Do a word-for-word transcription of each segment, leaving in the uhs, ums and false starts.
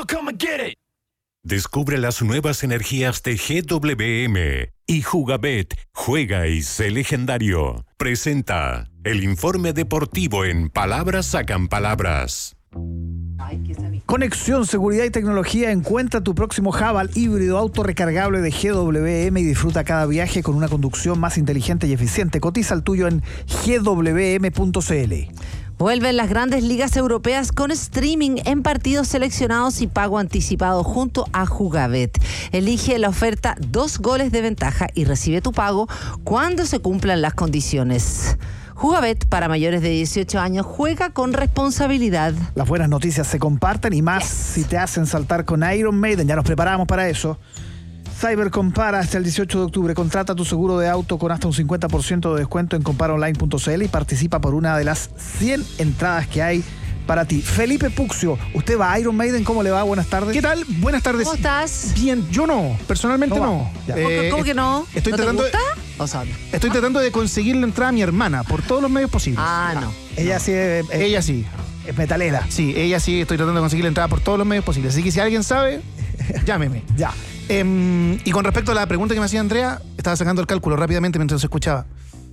so come and get it. Descubre las nuevas energías de G W M y Jugabet, juega y sé legendario. Presenta el informe deportivo en Palabras Sacan Palabras. Conexión, seguridad y tecnología. Encuentra tu próximo Haval híbrido auto recargable de G W M y disfruta cada viaje con una conducción más inteligente y eficiente. Cotiza el tuyo en g w m punto c l. Vuelven las grandes ligas europeas con streaming en partidos seleccionados y pago anticipado junto a Jugabet. Elige la oferta dos goles de ventaja y recibe tu pago cuando se cumplan las condiciones. Jugabet, para mayores de dieciocho años, juega con responsabilidad. Las buenas noticias se comparten y más yes. si te hacen saltar con Iron Maiden. Ya nos preparamos para eso. Cyber Compara hasta el dieciocho de octubre. Contrata tu seguro de auto con hasta un cincuenta por ciento de descuento en compara online punto c l y participa por una de las cien entradas que hay para ti. Felipe Puccio, usted va a Iron Maiden, ¿cómo le va? Buenas tardes. ¿Qué tal? Buenas tardes. ¿Cómo estás? Bien, yo no, personalmente no. no. Eh, ¿Cómo que no? Estoy ¿No tratando te gusta? De, o sea, estoy tratando de conseguir la entrada a mi hermana por todos los medios posibles. Ah, no. Ella no. sí es, es, Ella sí. Es metalera. Sí, ella sí, estoy tratando de conseguir la entrada por todos los medios posibles. Así que si alguien sabe, llámeme. Ya. Eh, y con respecto a la pregunta que me hacía Andrea, estaba sacando el cálculo rápidamente mientras se escuchaba.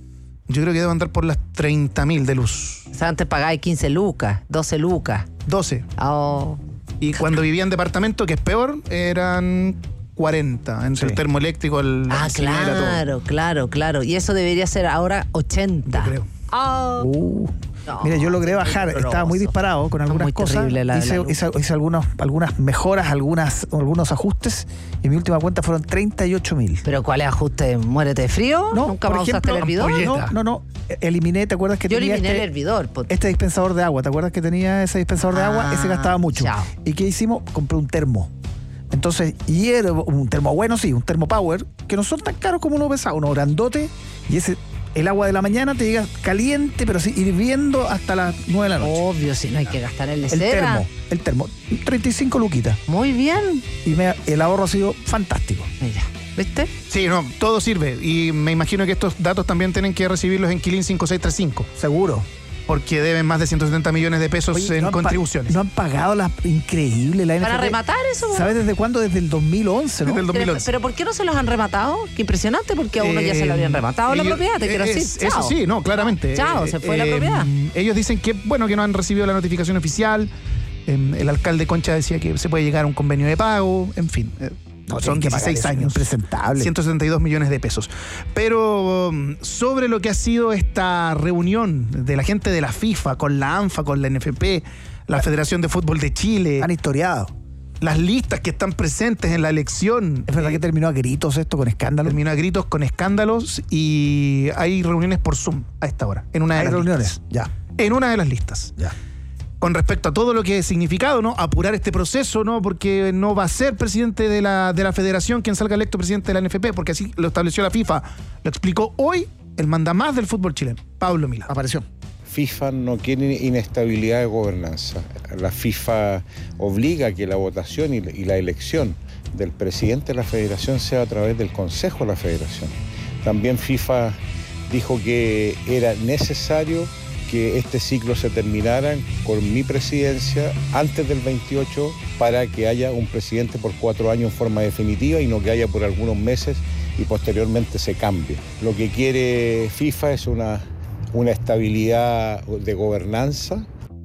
Yo creo que debo andar por las treinta mil de luz. O sea, antes pagáis quince lucas, doce lucas. doce. Oh. Y cuando vivía en departamento, que es peor, eran cuarenta. Entre sí. el termoeléctrico, el... Ah, claro, todo. claro, claro. Y eso debería ser ahora ochenta. Yo creo. Oh. Uh. No, mira, yo logré bajar, estaba muy disparado con algunas muy cosas, la, hice, la hice, hice algunos, algunas mejoras, algunas, algunos ajustes y mi última cuenta fueron treinta y ocho mil. ¿Pero cuál es ajuste? ¿Muérete de frío? No, ¿Nunca más usaste el hervidor? No, no, no, eliminé, ¿te acuerdas que yo tenía eliminé este, el hervidor? Pues. Este dispensador de agua, ¿te acuerdas que tenía ese dispensador de agua? Ah, ese gastaba mucho. Chao. ¿Y qué hicimos? Compré un termo. Entonces, y era un termo bueno, sí, un termo power, que no son tan caros como uno pesado, uno grandote, y ese... El agua de la mañana te llega caliente, pero sí, hirviendo hasta las nueve de la noche. Obvio, si no hay que gastar en el lecera. termo, el termo, treinta y cinco luquitas. Muy bien. Y me, el ahorro ha sido fantástico. Mira, ¿viste? Sí, no, todo sirve. Y me imagino que estos datos también tienen que recibirlos en Quilín cinco seis tres cinco. Seguro. Porque deben más de ciento setenta millones de pesos. Oye, en no contribuciones. Pa- no han pagado la increíble la N F P. ¿Para rematar eso? ¿Sabes desde cuándo? Desde el dos mil once, ¿no? Desde el dos mil once. Pero, pero ¿por qué no se los han rematado? Qué impresionante, porque a uno eh, ya se lo habían rematado ellos, la propiedad, te quiero es, decir. Eso Chao. sí, no, claramente. Chao, eh, se fue eh, la propiedad. Ellos dicen que, bueno, que no han recibido la notificación oficial. Eh, el alcalde Concha decía que se puede llegar a un convenio de pago, en fin. Eh, No, son dieciséis años. Impresentable. ciento setenta y dos millones de pesos. Pero um, sobre lo que ha sido esta reunión de la gente de la FIFA con la ANFA, con la N F P, la, la Federación de Fútbol de Chile. Han historiado. Las listas que están presentes en la elección. ¿Es verdad eh, que terminó a gritos esto con escándalos? Terminó a gritos con escándalos y hay reuniones por Zoom a esta hora. En una de hay las reuniones, listas. ya. En una de las listas. Ya. Con respecto a todo lo que ha significado, ¿no? Apurar este proceso, ¿no? Porque no va a ser presidente de la, de la federación quien salga electo presidente de la N F P, porque así lo estableció la FIFA. Lo explicó hoy el mandamás del fútbol chileno, Pablo Milá. Apareció. FIFA no quiere inestabilidad de gobernanza. La FIFA obliga a que la votación y la elección del presidente de la federación sea a través del Consejo de la Federación. También FIFA dijo que era necesario que este ciclo se terminara con mi presidencia antes del veintiocho para que haya un presidente por cuatro años en forma definitiva y no que haya por algunos meses y posteriormente se cambie. Lo que quiere FIFA es una, una estabilidad de gobernanza.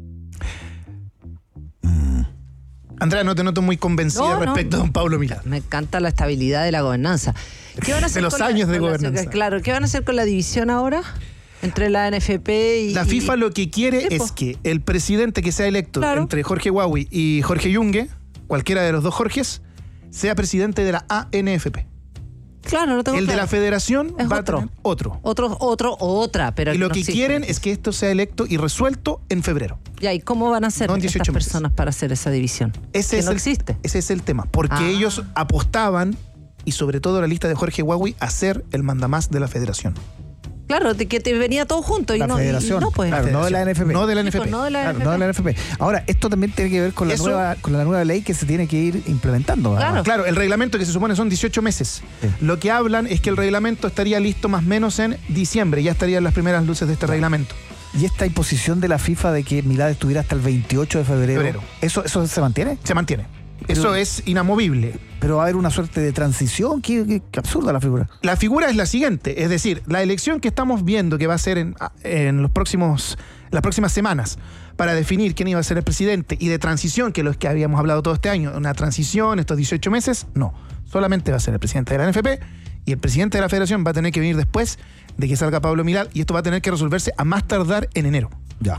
Andrea, no te noto muy convencida no, respecto no. a don Pablo Milá. Me encanta la estabilidad de la gobernanza. ¿Qué van a hacer de los con años la, de con gobernanza. La, claro, ¿qué van a hacer con la división ahora? Entre la N F P y... La FIFA y, lo que quiere ¿sí, es que el presidente que sea electo claro. entre Jorge Huawei y Jorge Yungue, cualquiera de los dos Jorges, sea presidente de la A N F P. Claro, no tengo El claro. de la federación es va otro. a tener otro. Otro, otro o otra. Pero y lo no que existe. quieren es que esto sea electo y resuelto en febrero. Ya, ¿y cómo van a hacer no estas personas para hacer esa división? Ese que es no el, existe. Ese es el tema. Porque ah. ellos apostaban, y sobre todo la lista de Jorge Huawei, a ser el mandamás de la federación. Claro, de que te venía todo junto y la no, federación, y no pues. claro, no de la N F P. No de la N F P. Sí, pues, no de la claro, N F P. no de la N F P. Ahora, esto también tiene que ver con la, Eso, nueva, con la nueva ley que se tiene que ir implementando. Claro. Claro, el reglamento que se supone son dieciocho meses. Sí. Lo que hablan es que el reglamento estaría listo más o menos en diciembre. Ya estarían las primeras luces de este reglamento. Y esta imposición de la FIFA de que Milad estuviera hasta el veintiocho de febrero, Febrero. ¿eso, ¿eso se mantiene? Se mantiene. Eso Pero- es inamovible. Pero va a haber una suerte de transición. Qué, qué- qué absurda la figura. La figura es la siguiente, es decir, la elección que estamos viendo que va a ser en, en los próximos, las próximas semanas para definir quién iba a ser el presidente y de transición, que es lo que habíamos hablado todo este año, una transición, estos dieciocho meses, no. Solamente va a ser el presidente de la N F P y el presidente de la Federación va a tener que venir después de que salga Pablo Milad y esto va a tener que resolverse a más tardar en enero Ya.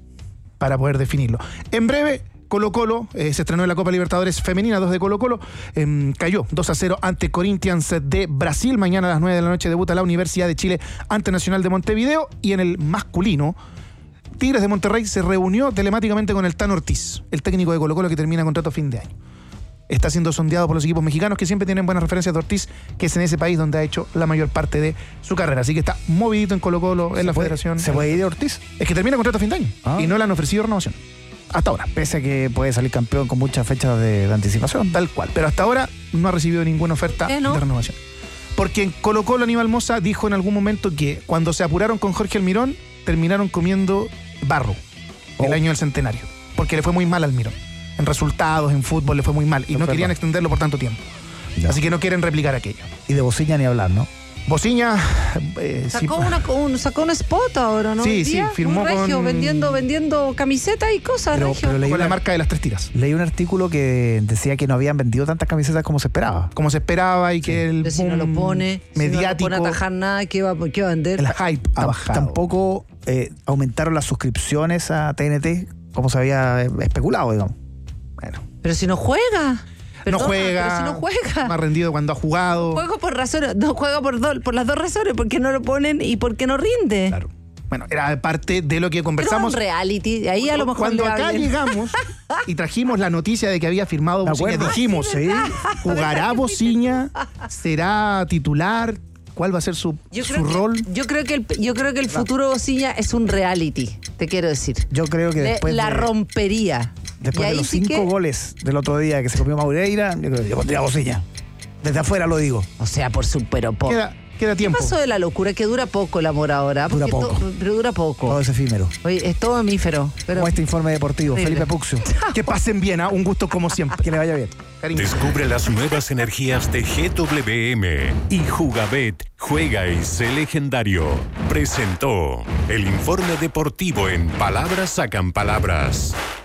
para poder definirlo. En breve, Colo Colo, eh, se estrenó en la Copa Libertadores Femenina, dos de Colo Colo, eh, cayó dos a cero ante Corinthians de Brasil. Mañana a las nueve de la noche debuta la Universidad de Chile ante Nacional de Montevideo. Y en el masculino, Tigres de Monterrey se reunió telemáticamente con el Tano Ortiz, el técnico de Colo Colo que termina contrato a fin de año. Está siendo sondeado por los equipos mexicanos que siempre tienen buenas referencias de Ortiz, que es en ese país donde ha hecho la mayor parte de su carrera. Así que está movidito en Colo Colo, en la puede- federación. ¿Se puede ir de Ortiz? Es que termina contrato a fin de año Ah. y no le han ofrecido renovación. Hasta ahora. Pese a que puede salir campeón con muchas fechas de, de anticipación. Tal cual. Pero hasta ahora no ha recibido ninguna oferta ¿Eh, no? de renovación. Porque en Colo Colo Aníbal Mosa dijo en algún momento que cuando se apuraron con Jorge Almirón, terminaron comiendo barro el Oh. año del centenario. Porque le fue muy mal a Almirón. En resultados, en fútbol, le fue muy mal. Y Es no verdad. querían extenderlo por tanto tiempo. Ya. Así que no quieren replicar aquello. Y de Bociña ni hablar, ¿no? Bociña. eh, sí, Sacó, una, un, sacó un spot ahora, ¿no? Sí, Hoy sí, día, firmó un regio con- vendiendo, vendiendo camisetas y cosas, Pero- regio. pero leí con la una- marca de las tres tiras. Leí un artículo que decía que no habían vendido tantas camisetas como se esperaba. Como se esperaba y que el Pero si no lo boom pone, mediático, si no lo pone a atajar nada, ¿qué va, qué va a vender? el hype ha Tam- bajado. Tampoco eh, aumentaron las suscripciones a T N T como se había eh, especulado, digamos. Bueno, Pero si no juega. no Perdona, juega. Pero si no juega. Más rendido cuando ha jugado. Juego por razones, no juega por, do- por las dos razones, porque no lo ponen y porque no rinde. Claro. Bueno, era parte de lo que Pero conversamos. un reality, ahí a lo mejor Cuando le acá hablen. llegamos y trajimos la noticia de que había firmado ¿Me Bociña, acuerdo? dijimos, Sí. ¿jugará Bociña? ¿Será titular? ¿Cuál va a ser su, Yo su creo, que, rol? yo creo que el, yo creo que el futuro Bociña es un reality, te quiero decir. Yo creo que Le- después, la de, rompería. después Y de ahí los sí cinco que- goles del otro día que se comió Maureira, yo creo que yo pondría a Bociña. Desde afuera lo digo. O sea, por su pero poco. Queda, queda ¿Qué tiempo. pasó de la locura? Que dura poco el amor ahora. Dura porque poco. to- pero dura poco. Todo es efímero. Oye, es todo hemífero. Pero Como este informe deportivo. Horrible. Felipe Puxio. Que pasen bien, ¿ah? Un gusto como siempre. Que le vaya bien. Cariño. Descubre las nuevas energías de G W M y Jugabet Juega y sé legendario. Presentó el informe deportivo en Palabras Sacan Palabras.